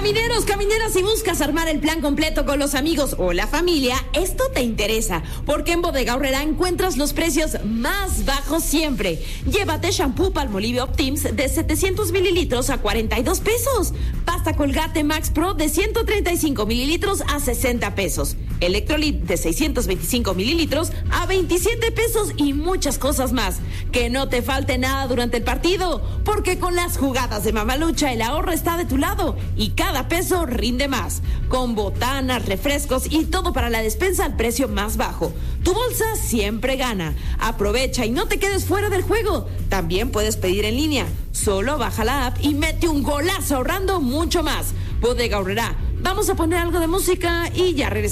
Camineras, si buscas armar el plan completo con los amigos o la familia, esto te interesa, porque en Bodega Aurrerá encuentras los precios más bajos siempre. Llévate shampoo Palmolive Optims de 700 mililitros a 42 pesos. Pasta Colgate Max Pro de 135 mililitros a 60 pesos. Electrolit de 625 mililitros a 27 pesos y muchas cosas más. Que no te falte nada durante el partido, porque con las jugadas de Mamalucha el ahorro está de tu lado y cada peso rinde más. Con botanas, refrescos y todo para la despensa al precio más bajo. Tu bolsa siempre gana. Aprovecha y no te quedes fuera del juego. También puedes pedir en línea. Solo baja la app y mete un golazo ahorrando mucho más. Bodega Aurrerá. Vamos a poner algo de música y ya regresamos.